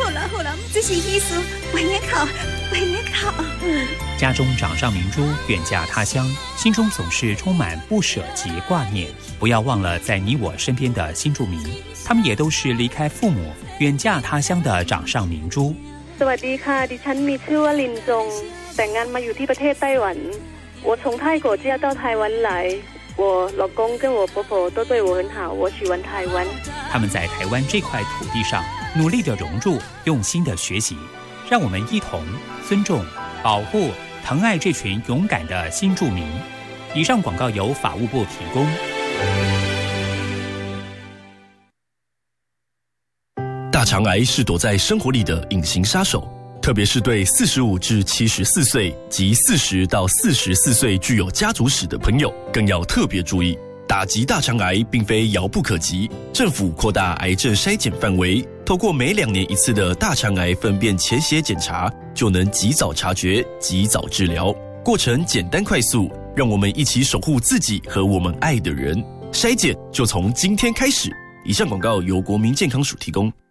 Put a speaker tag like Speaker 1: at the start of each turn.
Speaker 1: 好了，这是意思，为你考。
Speaker 2: 家中掌上明珠，远嫁他乡，心中总是充满不舍及挂念。不要忘了在你我身边的新住民，他们也都是离开父母，远嫁他乡的掌上明珠。
Speaker 3: สวัสดีค่ะดิฉันมีชื่อว่าลินจงแต่งงานมาอยู่ที่ประเทศไต้หวัน我从泰国嫁到台湾来我老公跟我婆婆都对我很好我喜欢台湾
Speaker 2: 他们在台湾这块土地上努力的融入，用心的学习，让我们一同尊重、保护、疼爱这群勇敢的新住民。以上广告由法务部提供。
Speaker 4: 大肠癌是躲在生活里的隐形杀手，特别是对45至74岁及40到44岁具有家族史的朋友，更要特别注意。打击大肠癌并非遥不可及，政府扩大癌症筛检范围，透过每2年一次的大肠癌粪便潜血检查，就能及早察觉、及早治疗，过程简单快速，让我们一起守护自己和我们爱的人。筛检就从今天开始。以上广告由国民健康署提供。